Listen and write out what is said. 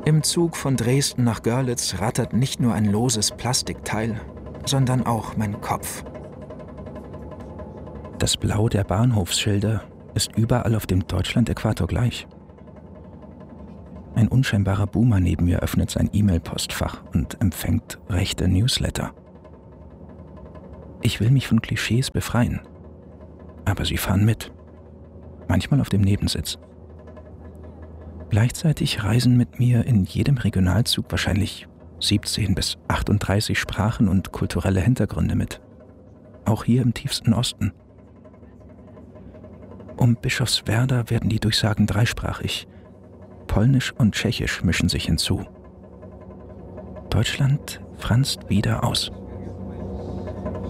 Im Zug von Dresden nach Görlitz rattert nicht nur ein loses Plastikteil, sondern auch mein Kopf. Das Blau der Bahnhofsschilder ist überall auf dem Deutschland-Äquator gleich. Ein unscheinbarer Boomer neben mir öffnet sein E-Mail-Postfach und empfängt rechte Newsletter. Ich will mich von Klischees befreien, aber sie fahren mit, manchmal auf dem Nebensitz. Gleichzeitig reisen mit mir in jedem Regionalzug wahrscheinlich 17 bis 38 Sprachen und kulturelle Hintergründe mit, auch hier im tiefsten Osten. Um Bischofswerda werden die Durchsagen dreisprachig. Polnisch und Tschechisch mischen sich hinzu. Deutschland franzt wieder aus.